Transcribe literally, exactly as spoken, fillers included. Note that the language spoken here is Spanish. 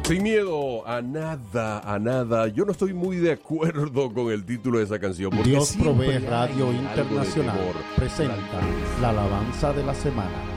Sin miedo a nada, a nada. Yo no estoy muy de acuerdo con el título de esa canción. Dios Provee Radio Internacional presenta la alabanza de la semana.